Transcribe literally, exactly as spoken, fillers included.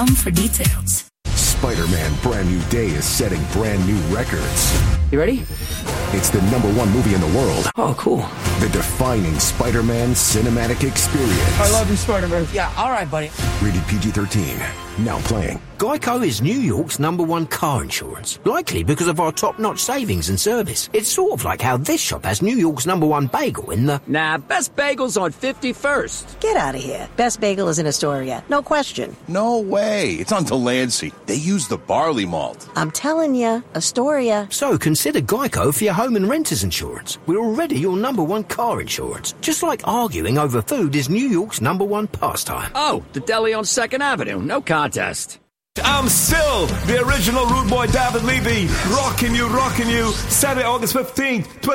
for details. Spider-Man Brand New Day is setting brand new records. You ready? It's the number one movie in the world. Oh, cool. The defining Spider-Man cinematic experience. I love you, Spider-Man. Yeah, all right, buddy. Rated P G thirteen. Now playing. Geico is New York's number one car insurance, likely because of our top-notch savings and service. It's sort of like how this shop has New York's number one bagel in the... Nah, Best Bagel's on fifty-first. Get out of here. Best Bagel is in Astoria. No question. No way. It's on Delancey. They use the barley malt. I'm telling you, Astoria. So consider Geico for your home and renter's insurance. We're already your number one car insurance. Just like arguing over food is New York's number one pastime. Oh, the deli on second Avenue. No contest. I'm still the original Rude Boy David Levy, rocking you, rocking you, Saturday, August fifteenth,